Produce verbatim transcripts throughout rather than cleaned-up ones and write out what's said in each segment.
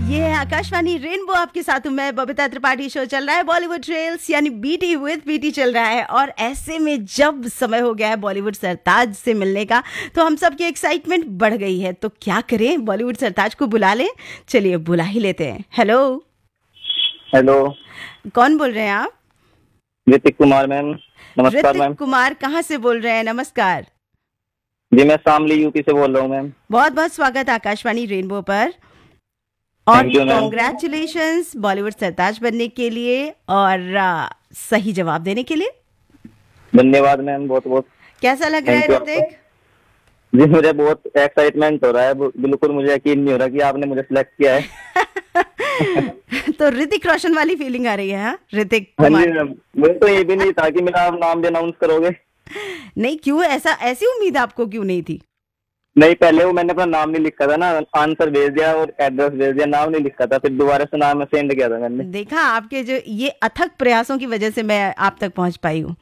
ये है आकाशवाणी रेनबो, आपके साथ हूं मैं बबीता त्रिपाठी। शो चल रहा है बॉलीवुड ट्रेल्स यानी बीटी विद बीटी चल रहा है। और ऐसे में जब समय हो गया है बॉलीवुड सरताज से मिलने का तो हम सब की एक्साइटमेंट बढ़ गई है। तो क्या करें, बॉलीवुड सरताज को बुला लें। चलिए बुला ही लेते हैं। हेलो हेलो, कौन बोल रहे हैं आप? ऋतिक कुमार मैम। नमस्कार मैम। ऋतिक कुमार कहाँ से बोल रहे हैं? नमस्कार जी, मैं शामली यूपी से बोल रहा हूँ मैम। बहुत बहुत स्वागत आकाशवाणी रेनबो पर और Thank you, ma'am. Congratulations Bollywood सरताज बनने के लिए और आ, सही जवाब देने के लिए। धन्यवाद मैम, बहुत बहुत। कैसा लग रहा है Thank you ऋतिक? जी, मुझे बहुत एक्साइटमेंट हो रहा है। बिल्कुल मुझे यकीन नहीं हो रहा कि आपने मुझे सिलेक्ट किया है। तो ऋतिक रोशन वाली फीलिंग आ रही है? हाँ ऋतिक हाँ जी कुमार। मैम, मुझे तो ये भी नहीं था कि मेरा आप नाम भी अनाउंस करोगे। नहीं, क्यों ऐसा, ऐसी उम्मीद आपको क्यों नहीं थी? नहीं, पहले वो मैंने अपना नाम नहीं लिखा था ना, आंसर भेज दिया और एड्रेस भेज दिया, नाम नहीं लिखा था। फिर दोबारा से नाम सेंड किया था मैंने। देखा, आपके जो ये अथक प्रयासों की वजह से मैं आप तक पहुंच पाई हूँ।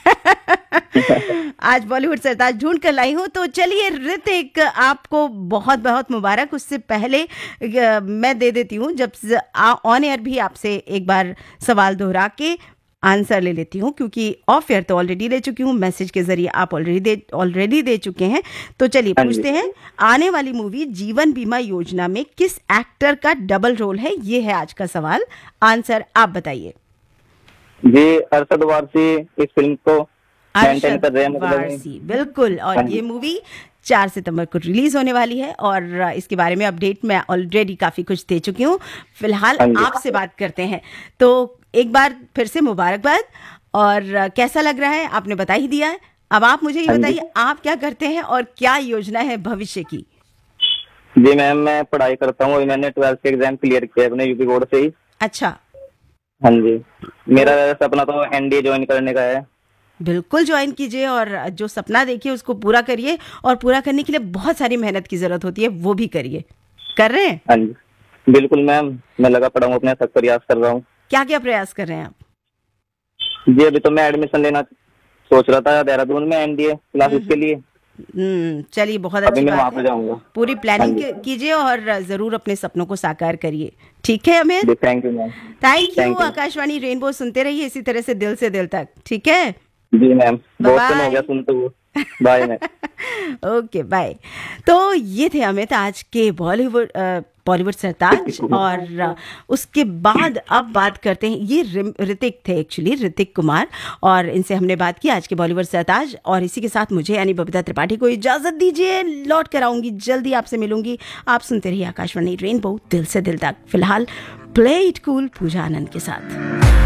आज बॉलीवुड सरताज ढूंढ कर लाई हूँ। तो चलिए ऋतिक, आपको बहुत बहुत मुबारक। उससे पहले मैं दे देती हूँ, जब ऑन एयर भी आपसे एक बार सवाल दोहरा के आंसर ले लेती हूँ, क्योंकि ऑफ एयर तो ऑलरेडी ले चुकी हूँ, मैसेज के जरिए आप ऑलरेडी दे ऑलरेडी दे चुके हैं। तो चलिए पूछते हैं, आने वाली मूवी जीवन बीमा योजना में किस एक्टर का डबल रोल है? ये है आज का सवाल। आंसर आप बताइए। जी, अरशद वारसी इस फिल्म को मेंटेन कर रहे हैं, मतलब वारसी, बिल्कुल। और ये मूवी चार सितंबर को रिलीज होने वाली है और इसके बारे में अपडेट मैं ऑलरेडी काफी कुछ दे चुकी हूँ। फिलहाल आपसे बात करते हैं। तो एक बार फिर से मुबारकबाद। और कैसा लग रहा है, आपने बता ही दिया है। अब आप मुझे ये बताइए, आप क्या करते हैं और क्या योजना है भविष्य की? जी मैम, मैं पढ़ाई करता हूँ। मैंने ट्वेल्थ के एग्जाम क्लियर किया अपने यूपी बोर्ड से ही। अच्छा। हाँ जी, मेरा सपना तो एनडीए ज्वाइन करने का है। बिल्कुल ज्वाइन कीजिए और जो सपना देखिए उसको पूरा करिए। और पूरा करने के लिए बहुत सारी मेहनत की जरूरत होती है, वो भी करिए। कर रहे हैं? हाँ जी, बिल्कुल मैम, मैं लगा पड़ा हूँ, अपने तक प्रयास कर रहा हूँ। क्या क्या प्रयास कर रहे हैं आप? जी, अभी तो मैं एडमिशन लेना सोच रहा था देहरादून में एनडीए क्लासेस के लिए। हम्म, चलिए बहुत अच्छी बात है। पूरी प्लानिंग कीजिए और जरूर अपने सपनों को साकार करिए। ठीक है Amit? Thank you ma'am. Thank you. Akashvani rainbow सुनते रहिए इसी तरह से, दिल से दिल तक। ठीक है जी मैम, बहुत दिन हो गया सुनते हुए। Bye ma'am. Okay bye. तो ये थे अमित आज के बॉलीवुड बॉलीवुड सरताज। और उसके बाद अब बात करते हैं, ये ऋतिक थे एक्चुअली, ऋतिक कुमार, और इनसे हमने बात की आज के बॉलीवुड सरताज। और इसी के साथ मुझे यानी बबीता त्रिपाठी को इजाजत दीजिए। लौट कर आऊंगी जल्दी, आपसे मिलूंगी। आप सुनते रहिए आकाशवाणी रेनबो, दिल से दिल तक। फिलहाल प्ले इट कूल पूजा आनंद के साथ।